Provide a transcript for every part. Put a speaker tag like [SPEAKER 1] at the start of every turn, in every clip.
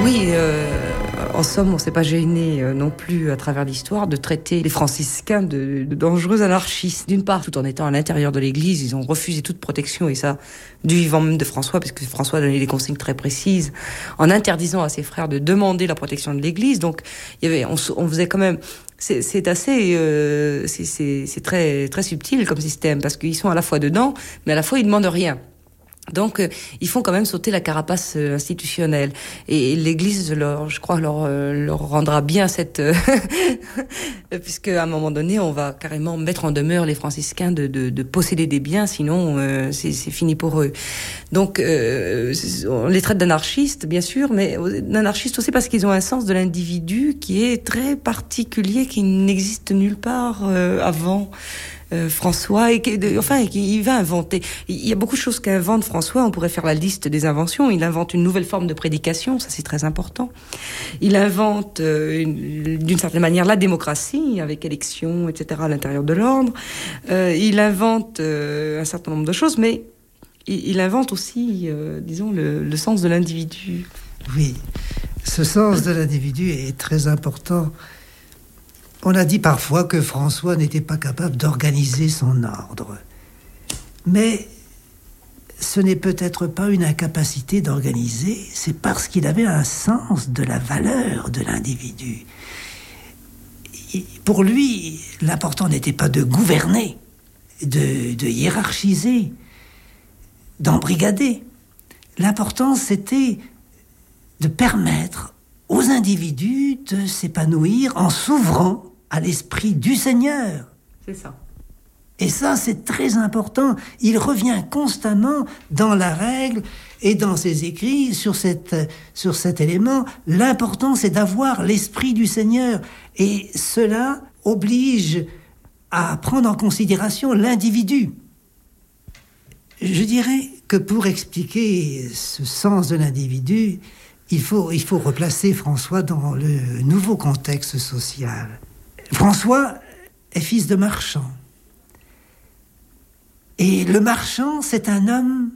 [SPEAKER 1] Oui, en somme, on ne s'est pas gêné non plus à travers l'histoire de traiter les franciscains de dangereux anarchistes. D'une part, tout en étant à l'intérieur de l'Église, ils ont refusé toute protection, et ça, du vivant même de François, parce que François donnait des consignes très précises, en interdisant à ses frères de demander la protection de l'Église. Donc, on faisait quand même... C'est assez... c'est très, très subtil comme système, parce qu'ils sont à la fois dedans, mais à la fois ils demandent rien. Donc, ils font quand même sauter la carapace institutionnelle. Et l'Église, je crois, leur rendra bien cette... puisque à un moment donné, on va carrément mettre en demeure les franciscains de posséder des biens, sinon c'est fini pour eux. Donc, on les traite d'anarchistes, bien sûr, mais d'anarchistes aussi parce qu'ils ont un sens de l'individu qui est très particulier, qui n'existe nulle part avant. François, il va inventer. Il y a beaucoup de choses qu'invente François. On pourrait faire la liste des inventions. Il invente une nouvelle forme de prédication, ça c'est très important. Il invente, d'une certaine manière, la démocratie avec élection, etc. à l'intérieur de l'ordre. Il invente un certain nombre de choses, mais il invente aussi, disons, le sens de l'individu.
[SPEAKER 2] Oui, ce sens de l'individu est très important. On a dit parfois que François n'était pas capable d'organiser son ordre. Mais ce n'est peut-être pas une incapacité d'organiser, c'est parce qu'il avait un sens de la valeur de l'individu. Pour lui, l'important n'était pas de gouverner, de hiérarchiser, d'embrigader. L'important, c'était de permettre aux individus de s'épanouir en s'ouvrant à l'esprit du Seigneur.
[SPEAKER 1] C'est ça.
[SPEAKER 2] Et ça, c'est très important. Il revient constamment dans la règle et dans ses écrits sur cet élément. L'important, c'est d'avoir l'esprit du Seigneur. Et cela oblige à prendre en considération l'individu. Je dirais que pour expliquer ce sens de l'individu, il faut replacer François dans le nouveau contexte social. François est fils de marchand. Et le marchand, c'est un homme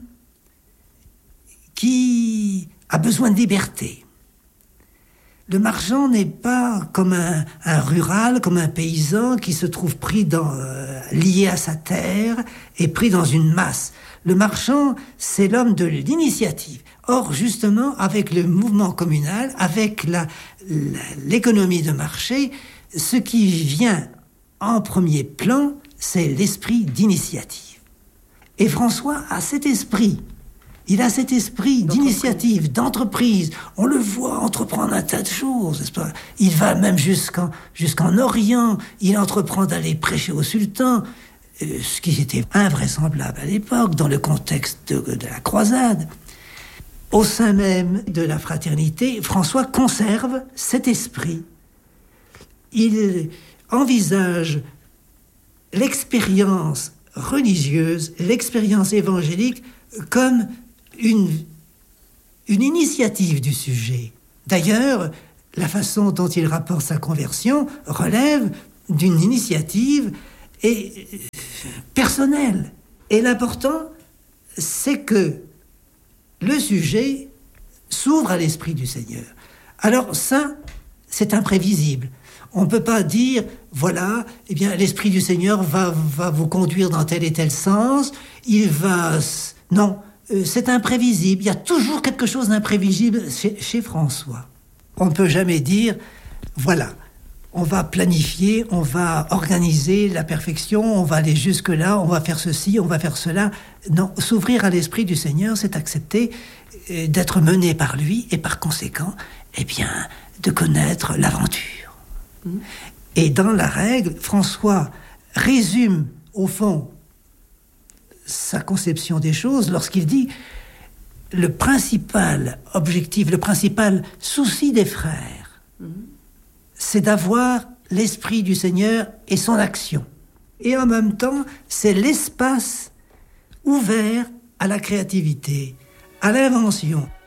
[SPEAKER 2] qui a besoin de liberté. Le marchand n'est pas comme un rural, comme un paysan qui se trouve lié à sa terre et pris dans une masse. Le marchand, c'est l'homme de l'initiative. Or, justement, avec le mouvement communal, avec l'économie de marché, ce qui vient en premier plan, c'est l'esprit d'initiative. Et François a cet esprit. Il a cet esprit d'initiative, d'entreprise. On le voit entreprendre un tas de choses, n'est-ce pas ? Il va même jusqu'en Orient. Il entreprend d'aller prêcher au sultan, ce qui était invraisemblable à l'époque, dans le contexte de la croisade. Au sein même de la fraternité, François conserve cet esprit. Il envisage l'expérience religieuse, l'expérience évangélique comme une initiative du sujet. D'ailleurs, la façon dont il rapporte sa conversion relève d'une initiative personnelle. Et l'important, c'est que le sujet s'ouvre à l'esprit du Seigneur. Alors ça, c'est imprévisible. On ne peut pas dire, voilà, eh bien, l'esprit du Seigneur va vous conduire dans tel et tel sens. Non, c'est imprévisible. Il y a toujours quelque chose d'imprévisible chez François. On ne peut jamais dire, voilà, on va planifier, on va organiser la perfection, on va aller jusque-là, on va faire ceci, on va faire cela. Non, s'ouvrir à l'esprit du Seigneur, c'est accepter d'être mené par lui et par conséquent, eh bien, de connaître l'aventure. Et dans la règle, François résume, au fond, sa conception des choses lorsqu'il dit le principal objectif, le principal souci des frères, c'est d'avoir l'esprit du Seigneur et son action. Et en même temps, c'est l'espace ouvert à la créativité, à l'invention.